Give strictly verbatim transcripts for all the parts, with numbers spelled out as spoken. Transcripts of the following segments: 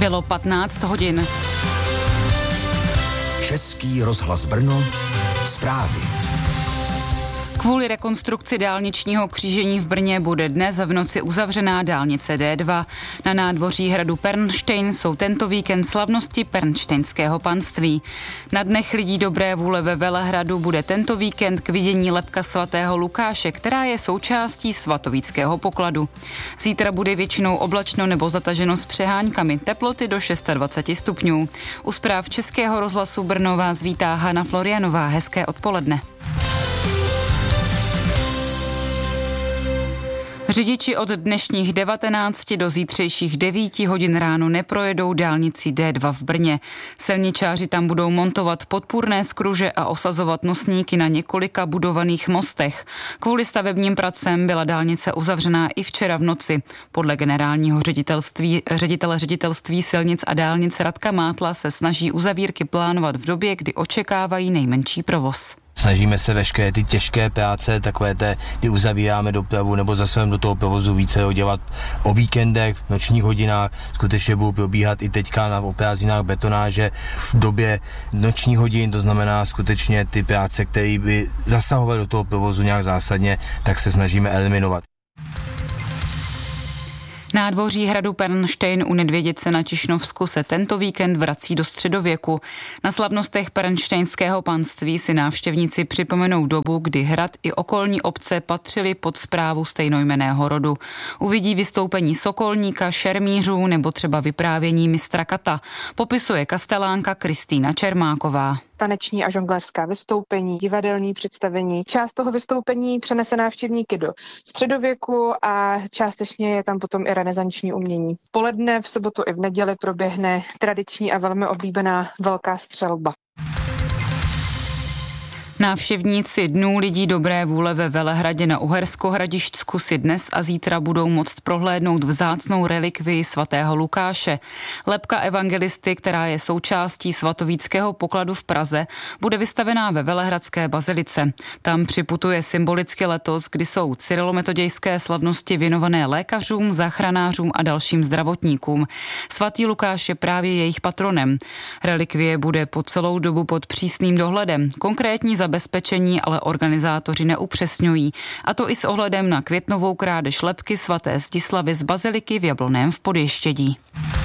Bylo patnáct hodin. Český rozhlas Brno, zprávy. Kvůli rekonstrukci dálničního křížení v Brně bude dnes v noci uzavřená dálnice D dva. Na nádvoří hradu Pernštejn jsou tento víkend slavnosti Pernštejnského panství. Na Dnech lidí dobré vůle ve Velehradu bude tento víkend k vidění lebka svatého Lukáše, která je součástí svatovíckého pokladu. Zítra bude většinou oblačno nebo zataženo s přeháňkami, teploty do dvacet šest stupňů. U zpráv Českého rozhlasu Brno vás vítá Hana Florianová. Hezké odpoledne. Řidiči od dnešních devatenácti do zítřejších devíti hodin ráno neprojedou dálnici D dva v Brně. Silničáři tam budou montovat podpůrné skruže a osazovat nosníky na několika budovaných mostech. Kvůli stavebním pracem byla dálnice uzavřená i včera v noci. Podle generálního ředitelství, ředitele ředitelství silnic a dálnic Radka Mátla se snaží uzavírky plánovat v době, kdy očekávají nejmenší provoz. Snažíme se veškeré ty těžké práce, takové té, kdy uzavíráme dopravu nebo zasahujeme do toho provozu více dělat o víkendech, v nočních hodinách. Skutečně budou probíhat i teďka na prázdninách betonáže v době nočních hodin, to znamená skutečně ty práce, které by zasahovaly do toho provozu nějak zásadně, tak se snažíme eliminovat. Nádvoří hradu Pernštejn u Nedvědice na Tišnovsku se tento víkend vrací do středověku. Na slavnostech Pernštejnského panství si návštěvníci připomenou dobu, kdy hrad i okolní obce patřily pod správu stejnojmenného rodu. Uvidí vystoupení sokolníka, šermířů nebo třeba vyprávění mistra Kata, popisuje kastelánka Kristýna Čermáková. Taneční a žongléřská vystoupení, divadelní představení. Část toho vystoupení přenese návštěvníky do středověku a částečně je tam potom i renesanční umění. V poledne, v sobotu i v neděli proběhne tradiční a velmi oblíbená velká střelba. Návštěvníci Dnů lidí dobré vůle ve Velehradě na Uhersko-Hradišťsku si dnes a zítra budou moct prohlédnout vzácnou relikvii svatého Lukáše. Lebka evangelisty, která je součástí svatovíckého pokladu v Praze, bude vystavená ve Velehradské bazilice. Tam připutuje symbolicky letos, kdy jsou cyrilometodějské slavnosti věnované lékařům, záchranářům a dalším zdravotníkům. Svatý Lukáš je právě jejich patronem. Relikvie bude po celou dobu pod přísným dohledem. Konkrétní zabezpečení ale organizátoři neupřesňují, a to i s ohledem na květnovou krádež lebky svaté Zdislavy z baziliky v Jablonném v Podještědí.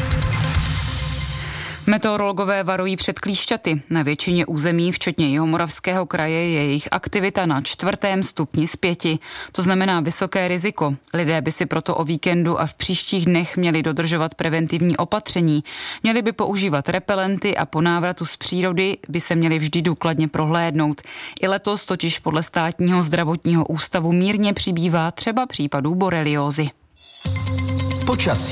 Meteorologové varují před klíšťaty. Na většině území, včetně Jihomoravského kraje, je jejich aktivita na čtvrtém stupni z pěti. To znamená vysoké riziko. Lidé by si proto o víkendu a v příštích dnech měli dodržovat preventivní opatření. Měli by používat repelenty a po návratu z přírody by se měli vždy důkladně prohlédnout. I letos totiž podle Státního zdravotního ústavu mírně přibývá třeba případů boreliózy. Počasí.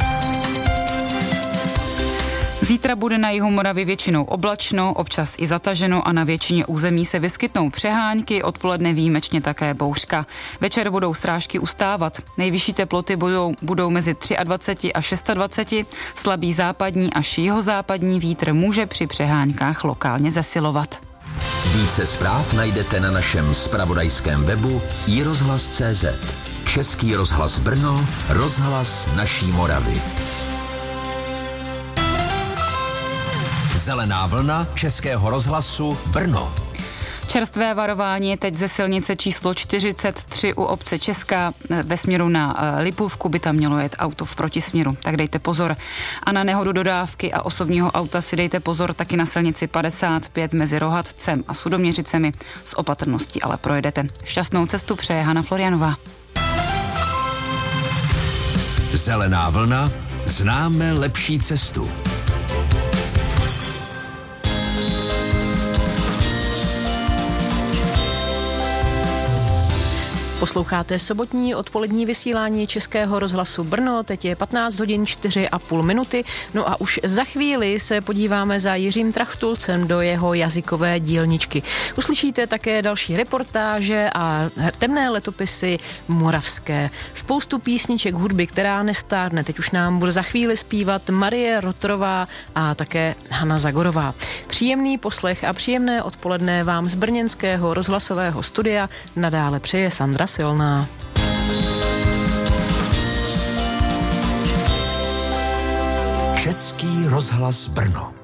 Zítra bude na jihu Moravy většinou oblačno, občas i zataženo a na většině území se vyskytnou přehánky, odpoledne výjimečně také bouřka. Večer budou srážky ustávat. Nejvyšší teploty budou, budou mezi dvacet tři a dvacet šest, slabý západní až jihozápadní vítr může při přeháňkách lokálně zesilovat. Více zpráv najdete na našem zpravodajském webu i rozhlas tečka cé zet. Český rozhlas Brno, rozhlas naší Moravy. Zelená vlna Českého rozhlasu Brno. Čerstvé varování je teď ze silnice číslo čtyřicet tři u obce Česká ve směru na Lipůvku, by tam mělo jet auto v protisměru, tak dejte pozor. A na nehodu dodávky a osobního auta si dejte pozor taky na silnici padesát pět mezi Rohatcem a Sudoměřicemi. S opatrností ale projedete. Šťastnou cestu přeje Hana Florianová. Zelená vlna, známe lepší cestu. Posloucháte sobotní odpolední vysílání Českého rozhlasu Brno, teď je patnáct hodin čtyři a půl minuty, no a už za chvíli se podíváme za Jiřím Trachtulcem do jeho jazykové dílničky. Uslyšíte také další reportáže a temné letopisy moravské. Spoustu písniček hudby, která nestárne, teď už nám bude za chvíli zpívat Marie Rotrová a také Hana Zagorová. Příjemný poslech a příjemné odpoledne vám z brněnského rozhlasového studia nadále přeje Sandra Silná. Český rozhlas Brno.